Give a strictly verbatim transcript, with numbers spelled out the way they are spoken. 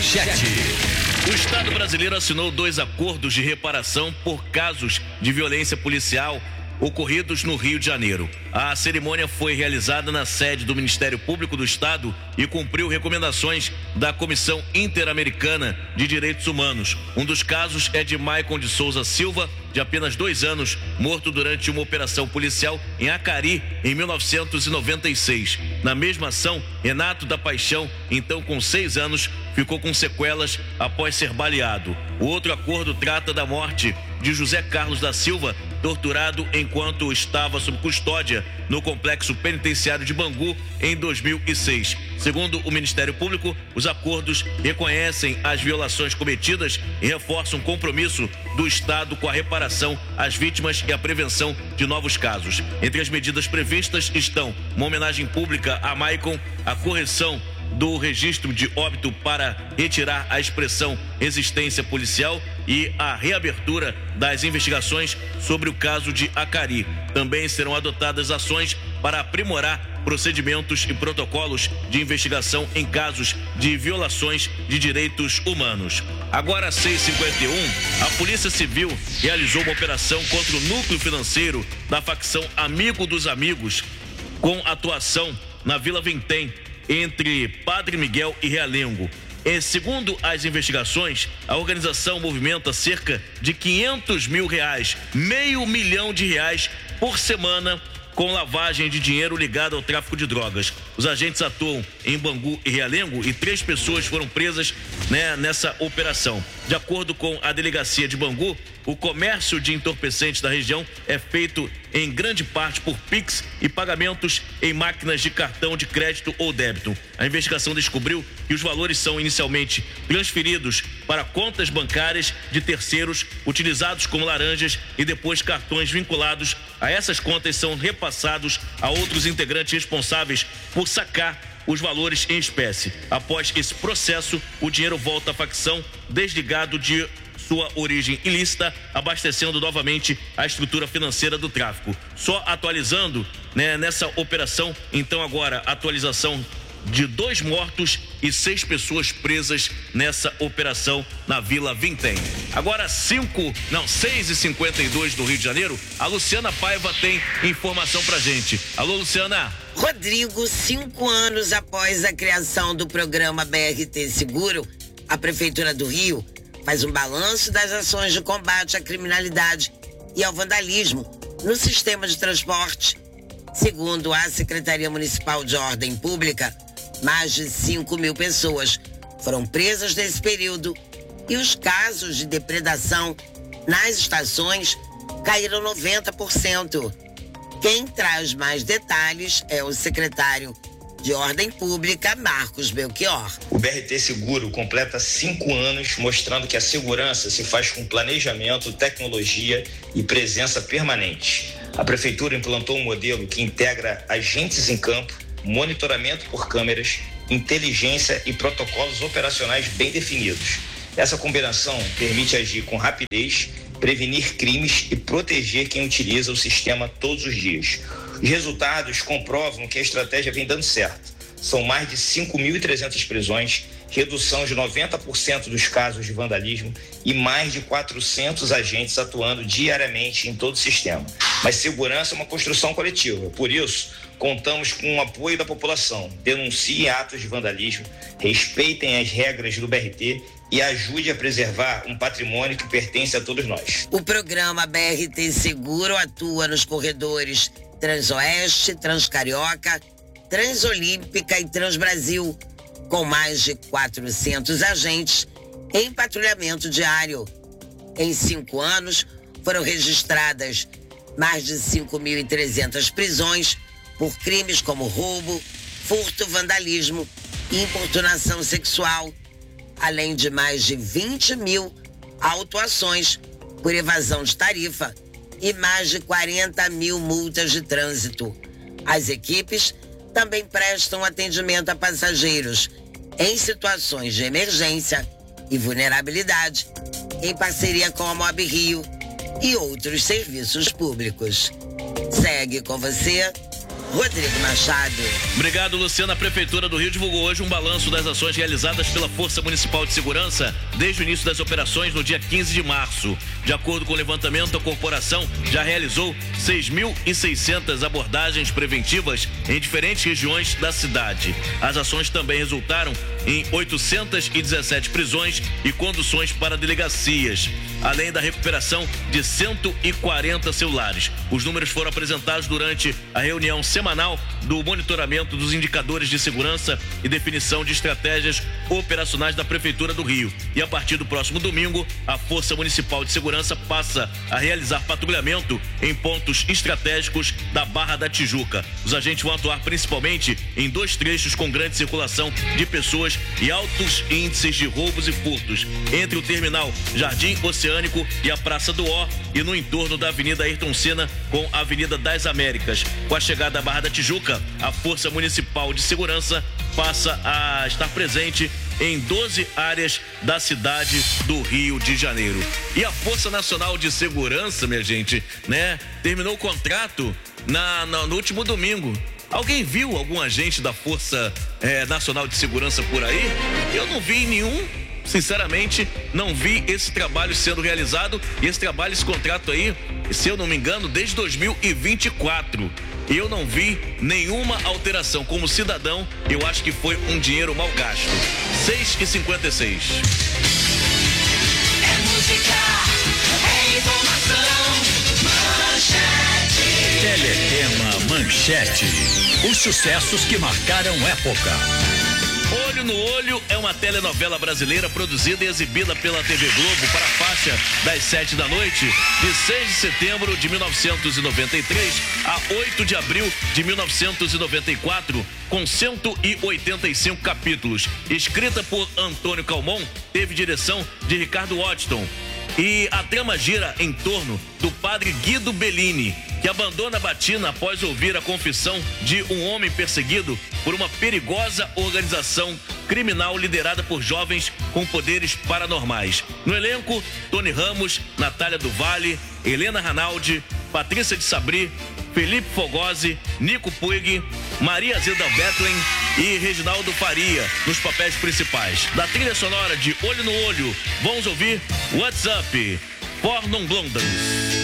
Manchete. O Estado brasileiro assinou dois acordos de reparação por casos de violência policial ocorridos no Rio de Janeiro. A cerimônia foi realizada na sede do Ministério Público do Estado e cumpriu recomendações da Comissão Interamericana de Direitos Humanos. Um dos casos é de Maicon de Souza Silva, de apenas dois anos, morto durante uma operação policial em Acari, em mil novecentos e noventa e seis. Na mesma ação, Renato da Paixão, então com seis anos, ficou com sequelas após ser baleado. O outro acordo trata da morte de José Carlos da Silva, torturado enquanto estava sob custódia no complexo penitenciário de Bangu em dois mil e seis. Segundo o Ministério Público, os acordos reconhecem as violações cometidas e reforçam o compromisso do Estado com a reparação às vítimas e a prevenção de novos casos. Entre as medidas previstas estão uma homenagem pública a Maicon, a correção do registro de óbito para retirar a expressão resistência policial e a reabertura das investigações sobre o caso de Acari. Também serão adotadas ações para aprimorar procedimentos e protocolos de investigação em casos de violações de direitos humanos. Agora, às seis e cinquenta e um, a Polícia Civil realizou uma operação contra o núcleo financeiro da facção Amigo dos Amigos, com atuação na Vila Vintém, entre Padre Miguel e Realengo. E, segundo as investigações, a organização movimenta cerca de quinhentos mil reais, meio milhão de reais por semana, com lavagem de dinheiro ligada ao tráfico de drogas. Os agentes atuam em Bangu e Realengo e três pessoas foram presas, né, nessa operação. De acordo com a delegacia de Bangu, o comércio de entorpecentes da região é feito em grande parte por Pix e pagamentos em máquinas de cartão de crédito ou débito. A investigação descobriu que os valores são inicialmente transferidos para contas bancárias de terceiros utilizados como laranjas e depois cartões vinculados a essas contas são repassados a outros integrantes responsáveis por sacar os valores em espécie. Após esse processo, o dinheiro volta à facção desligado de sua origem ilícita, abastecendo novamente a estrutura financeira do tráfico. Só atualizando, né, nessa operação, então agora atualização de dois mortos e seis pessoas presas nessa operação na Vila Vintém. Agora cinco, não, seis e cinquenta e dois do Rio de Janeiro, a Luciana Paiva tem informação pra gente. Alô, Luciana. Rodrigo, cinco anos após a criação do programa B R T Seguro, a Prefeitura do Rio faz um balanço das ações de combate à criminalidade e ao vandalismo no sistema de transporte. Segundo a Secretaria Municipal de Ordem Pública, mais de cinco mil pessoas foram presas nesse período e os casos de depredação nas estações caíram noventa por cento. Quem traz mais detalhes é o secretário de Ordem Pública, Marcos Belchior. O B R T Seguro completa cinco anos, mostrando que a segurança se faz com planejamento, tecnologia e presença permanente. A Prefeitura implantou um modelo que integra agentes em campo, monitoramento por câmeras, inteligência e protocolos operacionais bem definidos. Essa combinação permite agir com rapidez, prevenir crimes e proteger quem utiliza o sistema todos os dias. Os resultados comprovam que a estratégia vem dando certo. São mais de cinco mil e trezentas prisões, redução de noventa por cento dos casos de vandalismo e mais de quatrocentos agentes atuando diariamente em todo o sistema. Mas segurança é uma construção coletiva, por isso, contamos com o apoio da população. Denunciem atos de vandalismo, respeitem as regras do B R T e ajude a preservar um patrimônio que pertence a todos nós. O programa B R T Seguro atua nos corredores Transoeste, Transcarioca, Transolímpica e Transbrasil, com mais de quatrocentos agentes em patrulhamento diário. Em cinco anos, foram registradas mais de cinco mil e trezentas prisões por crimes como roubo, furto, vandalismo e importunação sexual, além de mais de vinte mil autuações por evasão de tarifa e mais de quarenta mil multas de trânsito. As equipes também prestam atendimento a passageiros em situações de emergência e vulnerabilidade, em parceria com a Mob Rio e outros serviços públicos. Segue com você, Rodrigo Machado. Obrigado, Luciana. A Prefeitura do Rio divulgou hoje um balanço das ações realizadas pela Força Municipal de Segurança desde o início das operações no dia quinze de março. De acordo com o levantamento, a corporação já realizou seis mil e seiscentas abordagens preventivas em diferentes regiões da cidade. As ações também resultaram em oitocentas e dezessete prisões e conduções para delegacias, além da recuperação de cento e quarenta celulares. Os números foram apresentados durante a reunião semanal do monitoramento dos indicadores de segurança e definição de estratégias operacionais da Prefeitura do Rio. E a partir do próximo domingo, a Força Municipal de Segurança passa a realizar patrulhamento em pontos estratégicos da Barra da Tijuca. Os agentes vão atuar principalmente em dois trechos com grande circulação de pessoas e altos índices de roubos e furtos, entre o terminal Jardim Oceânico e a Praça do Ó, e no entorno da Avenida Ayrton Senna com a Avenida das Américas. Com a chegada à Barra da Tijuca, a Força Municipal de Segurança passa a estar presente em doze áreas da cidade do Rio de Janeiro. E a Força Nacional de Segurança, minha gente, né, terminou o contrato na, na, no último domingo. Alguém viu algum agente da Força eh, Nacional de Segurança por aí? Eu não vi nenhum. Sinceramente, não vi esse trabalho sendo realizado. E esse trabalho, esse contrato aí, se eu não me engano, desde dois mil e vinte e quatro. Eu não vi nenhuma alteração. Como cidadão, eu acho que foi um dinheiro mal gasto. seis e cinquenta e seis. É música, é informação, manchete. Teletema Manchete. Os sucessos que marcaram época. Olho no Olho é uma telenovela brasileira produzida e exibida pela T V Globo para a faixa das sete da noite, de seis de setembro de mil novecentos e noventa e três a oito de abril de mil novecentos e noventa e quatro, com cento e oitenta e cinco capítulos. Escrita por Antônio Calmon, teve direção de Ricardo Watson. E a trama gira em torno do padre Guido Bellini, que abandona a batina após ouvir a confissão de um homem perseguido por uma perigosa organização criminal liderada por jovens com poderes paranormais. No elenco, Tony Ramos, Natália do Vale, Helena Ranaldi, Patrícia de Sabri, Felipe Fogosi, Nico Puig, Maria Zeda Bethlen e Reginaldo Faria nos papéis principais. Da trilha sonora de Olho no Olho, vamos ouvir What's Up, For Non Blondes.